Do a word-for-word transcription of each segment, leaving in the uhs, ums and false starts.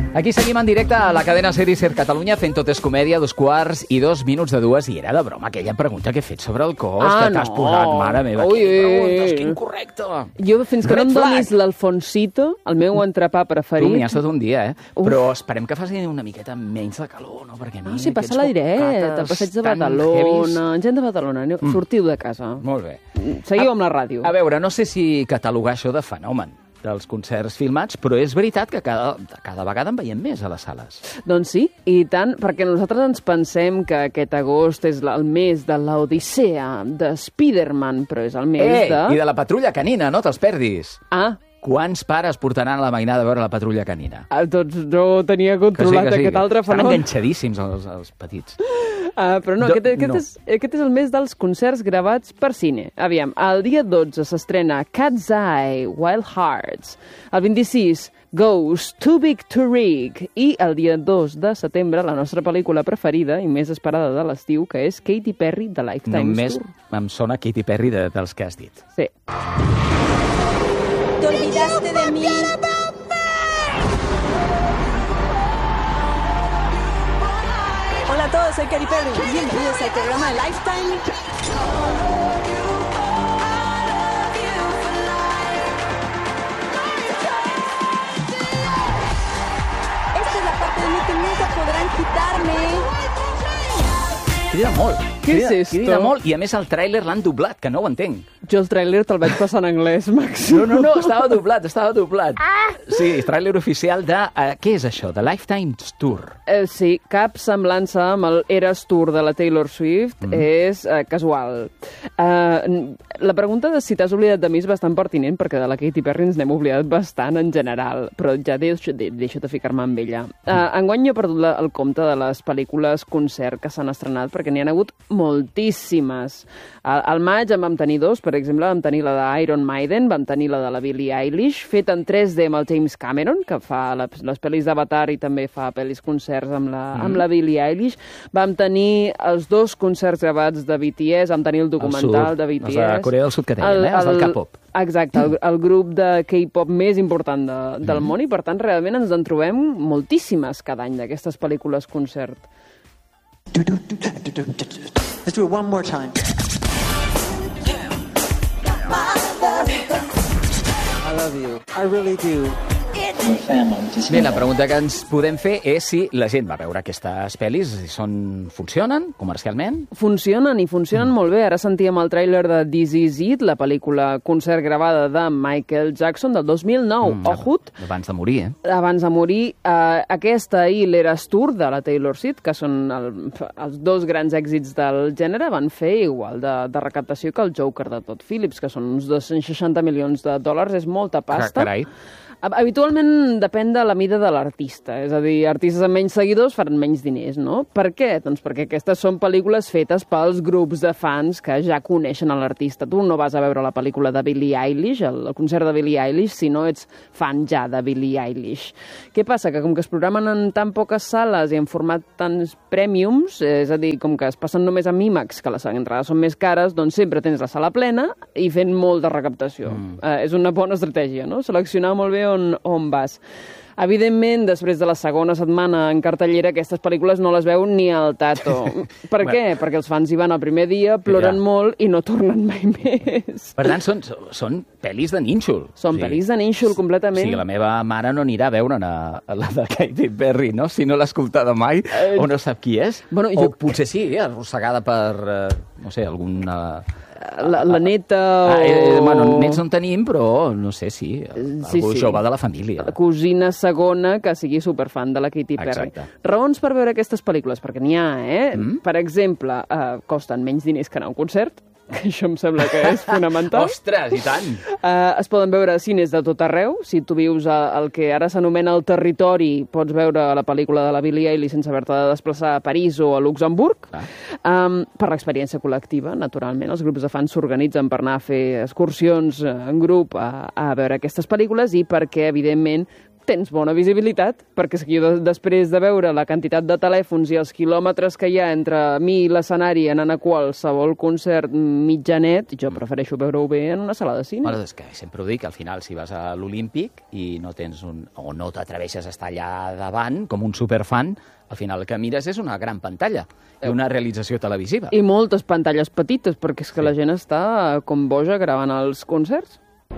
Aquí seguim en directe a la cadena Ser i Ser Catalunya fent Tot és comèdia, dos quarts i dos minuts de dues. I era de broma aquella pregunta que he fet sobre el cos, ah, que t'has no. posat, mare meva. Ui, quin preguntes, quin correcte. Jo, fins que Red no em donis l'Alfonsito, el meu entrepà preferit... Tu m'hi has tot un dia, eh? Uf. Però esperem que faci una miqueta menys de calor, no? Perquè no, si passa la direta, el passeig de Badalona, gent de Badalona, mm. sortiu de casa. Molt bé. Seguiu a, amb la ràdio. A veure, no sé si catalogar això de fenomen dels concerts filmats, però és veritat que cada, cada vegada en veiem més a les sales. Doncs sí, i tant, perquè nosaltres ens pensem que aquest agost és el mes de l'Odissea de Spider-Man, però és el mes eh, de... I de la Patrulla Canina, no te'ls perdis. Ah, Quants pares portaran a la mainada a veure la Patrulla Canina? Ah, doncs no tenia controlat que sí, que sí. aquest altre fenomen. Estan enganxadíssims els, els petits. Uh, però no, Do, aquest, aquest, no. És, aquest és el mes dels concerts gravats per cine. Aviam, el dia dotze s'estrena Cat's Eye, Wild Hearts. El vint-i-sis, Ghost, Too Big to Rig. I el dia dos de setembre, la nostra pel·lícula preferida i més esperada de l'estiu, que és Katy Perry, The Lifetime Només Tour. Només em sona Katy Perry de, dels que has dit. Sí. ¿Te olvidaste de mí? Hola a todos, soy Katy Perry. Bienvenidos al programa Lifetime. Esta es la parte de mí que nunca podrán quitarme. Crida molt. Què crida, és esto? Crida molt, i a més el tràiler l'han doblat, que no ho entenc. Jo el tràiler te'l vaig passar en anglès, Max. No, no, no, estava doblat, estava doblat. Ah! Sí, tràiler oficial de... Uh, què és això? De Lifetime Tour. Eh, sí, cap semblança amb el Eras Tour de la Taylor Swift mm. és uh, casual. Uh, la pregunta de si t'has oblidat de mi és bastant pertinent, perquè de la Katy Perry ens n'hem oblidat bastant en general, però ja deixo, de, deixo de ficar-me amb ella. Uh, enguany jo he perdut la, el compte de les pel·lícules concert que s'han estrenat, perquè n'hi ha hagut moltíssimes. Al, al maig en vam tenir dos, per exemple, vam tenir la d'Iron Maiden, vam tenir la de la Billie Eilish, feta en tres D amb el James Cameron, que fa les, les pel·lis d'Avatar i també fa pel·lis concerts amb la, mm. amb la Billie Eilish. Vam tenir els dos concerts gravats de B T S, vam tenir el documental el de B T S. Els de Corea del Sud que deien, el, eh? Els del K-pop. Exacte, el, el grup de K-pop més important de, del mm. món, i per tant realment ens en trobem moltíssimes cada any d'aquestes pel·lícules concert. Let's do it one more time. I love you. I really do. Bé, la pregunta que ens podem fer és si la gent va veure aquestes pel·lis, si són, funcionen comercialment? Funcionen, i funcionen mm. molt bé. Ara sentíem el tràiler de This Is It, la pel·lícula concert gravada de Michael Jackson del dos mil nou. Mm, Ojut! Abans de morir, eh? Abans de morir. Uh, aquesta i l'Eras Tour de la Taylor Swift, que són el, els dos grans èxits del gènere, van fer igual de, de recaptació que el Joker de Todd Phillips, que són uns dos-cents seixanta milions de dòlars. És molta pasta. Carai. Habitualment depèn de la mida de l'artista, és a dir, artistes amb menys seguidors faran menys diners, no? Per què? Doncs perquè aquestes són pel·lícules fetes pels grups de fans que ja coneixen a l'artista. Tu no vas a veure la pel·lícula de Billie Eilish, el, el concert de Billie Eilish, si no ets fan ja de Billie Eilish. Què passa? Que com que es programen en tan poques sales i en format tants prèmiums, és a dir, com que es passen només amb IMAX, que les entrades són més cares, doncs sempre tens la sala plena i fent molta recaptació. Mm. Eh, és una bona estratègia, no? Seleccionar molt bé on, on vas. Evidentment, després de la segona setmana en cartellera, aquestes pel·lícules no les veu ni el tato. Per què? Perquè els fans hi van el primer dia, ploren ja. molt i no tornen mai més. Per tant, són, són pel·lis de nínxol. Són sí. pel·lis de nínxol, completament. Sí, la meva mare no anirà a veure a, a la de Katy Perry, no? Si no l'ha escoltada mai eh... o no sap qui és. Bueno, o jo... potser sí, arrossegada per, eh, no sé, alguna... La, la neta o... Ah, eh, bueno, nets no en tenim, però no sé si algú sí, sí. jove de la família. La cosina segona que sigui superfan de la Katy Perry. Exacte. Raons per veure aquestes pel·lícules, perquè n'hi ha, eh? Mm? Per exemple, eh, costen menys diners que anar a un concert, que això em sembla que és fonamental. Ostres, i tant! Uh, es poden veure a cines de tot arreu. Si tu vius al que ara s'anomena el territori, pots veure la pel·lícula de la Billie Eilish sense haver-te de desplaçar a París o a Luxemburg. Ah. Um, per l'experiència col·lectiva, naturalment. Els grups de fans s'organitzen per anar a fer excursions en grup a, a veure aquestes pel·lícules i perquè, evidentment, tens bona visibilitat, perquè si jo després de veure la quantitat de telèfons i els quilòmetres que hi ha entre mi i l'escenari anant a qualsevol concert mitjanet, jo prefereixo veure-ho bé en una sala de cine. Bueno, és que sempre ho dic, al final, si vas a l'Olímpic i no tens un... o no t'atreveixes a estar allà davant, com un superfan, al final el que mires és una gran pantalla i una realització televisiva. I moltes pantalles petites, perquè és que sí. La gent està com boja gravant els concerts.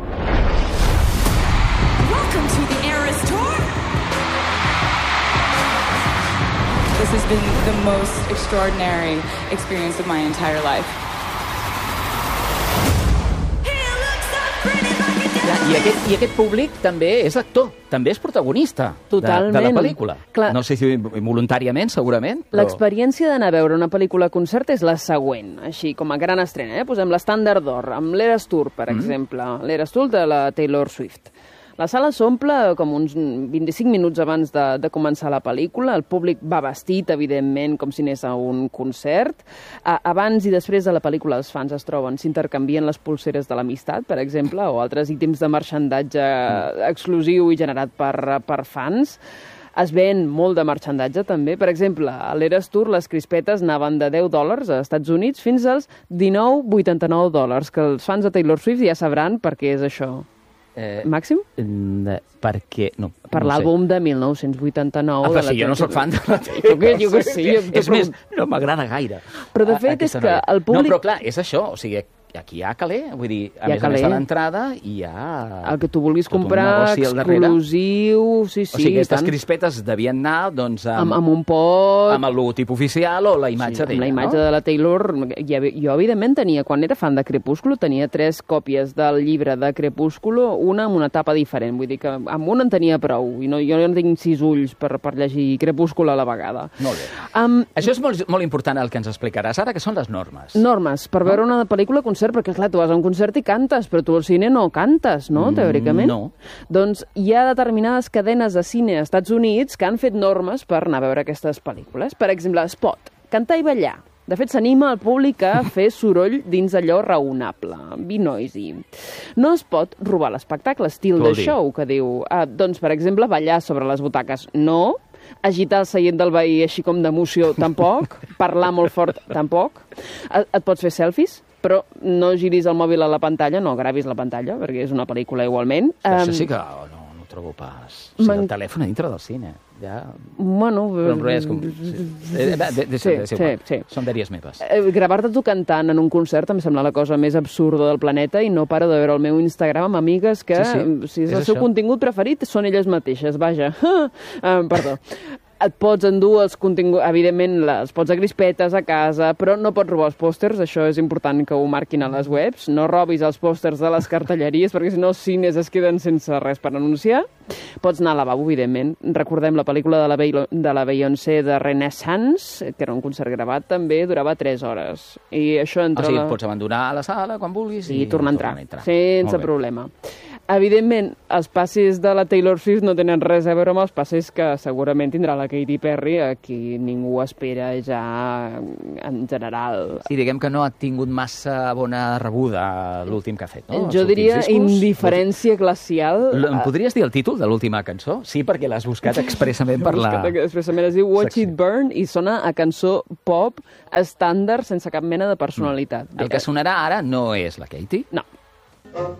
Welcome to the Eras Tour. This has been the most extraordinary experience of my entire life. I aquest, I aquest públic també és actor, també és protagonista de, de la pel·lícula. Clar. No sé si voluntàriament, segurament. Però... L'experiència d'anar a veure una pel·lícula a concert és la següent, així com a gran estrena. Eh? Posem l'Estàndard d'Or, amb l'Eras Tour, per mm. exemple. L'Eras Tour de la Taylor Swift. La sala s'omple com uns vint-i-cinc minuts abans de, de començar la pel·lícula. El públic va vestit, evidentment, com si anés a un concert. A, abans i després de la pel·lícula els fans es troben, s'intercanvien les pulseres de l'amistat, per exemple, o altres ítems de marxandatge exclusiu i generat per, per fans. Es ven molt de marxandatge, també. Per exemple, a l'Eras Tour les crispetes anaven de deu dòlars a Estats Units fins als dinou coma vuitanta-nou dòlars, que els fans de Taylor Swift ja sabran per què és això. Eh, Màxim? Perquè... No, per no l'àlbum de mil nou-cents vuitanta-nou. Ah, però si jo no soc fan de la Taylor. Jo, jo que sí. És més, no m'agrada gaire. Però de fet és que el públic... No, però clar, és això, o sigui, aquí hi ha calé, vull dir, a més a més de l'entrada hi ha... El que tu vulguis comprar, exclusiu... Sí, sí, o sigui, aquestes crispetes devien anar, doncs, amb, amb, amb un pot... amb el logotip oficial o la imatge sí, d'ella, amb la imatge no? de la Taylor. Jo, evidentment, tenia, quan era fan de Crepúsculo, tenia tres còpies del llibre de Crepúsculo, una amb una tapa diferent. Vull dir que amb una en tenia prou. I no, jo no tinc sis ulls per, per llegir Crepúsculo a la vegada. Molt bé. Um, Això és molt, molt important el que ens explicaràs ara, que són les normes. Normes, per veure una pel·lícula concert, perquè clar, tu vas a un concert i cantes, però tu al cine no cantes, no?, teòricament. Mm, no. Doncs hi ha determinades cadenes de cine als Estats Units que han fet normes per anar a veure aquestes pel·lícules. Per exemple, es pot cantar i ballar. De fet, s'anima el públic a fer soroll dins allò raonable, be noisy. No es pot robar l'espectacle, estil de show, que diu, ah, doncs, per exemple, ballar sobre les butaques, no. Agitar el seient del veí així com d'emoció, tampoc. Parlar molt fort, tampoc. Et pots fer selfies, però no giris el mòbil a la pantalla, no gravis la pantalla, perquè és una pel·lícula igualment. Això sí que no, no ho trobo pas. O sigui, el telèfon a dintre del cine. Ja... Bueno... Però en res, com... Deixa, sí, sí, sí. Són dèries meves. Gravar-te tu cantant en un concert em sembla la cosa més absurda del planeta i no paro de veure el meu Instagram amb amigues que, sí, sí, si és, és el seu això. Contingut preferit, són elles mateixes, vaja. uh, perdó. Et pots endur els continguts, evidentment, els pots a crispetes a casa, però no pots robar els pòsters, això és important que ho marquin a les webs. No robis els pòsters de les cartelleries, perquè si no els cines es queden sense res per anunciar. Pots anar al lavabo, evidentment. Recordem la pel·lícula de la, Be de la Beyoncé de Renaissance, que era un concert gravat, també durava tres hores. I això entre... O sigui, la... pots abandonar la sala quan vulguis i, i tornar a entrar, entrar. sense problema. Evidentment, els passis de la Taylor Swift no tenen res a veure amb els passis que segurament tindrà la Katy Perry, a qui ningú espera ja en general. Sí, diguem que no ha tingut massa bona rebuda l'últim que ha fet, no? Jo diria indiferència glacial. Em podries dir el títol de l'última cançó? Sí, perquè l'has buscat expressament per la... Expressament es diu Watch It Burn i sona a cançó pop estàndard sense cap mena de personalitat. El que sonarà ara no és la Katy? No.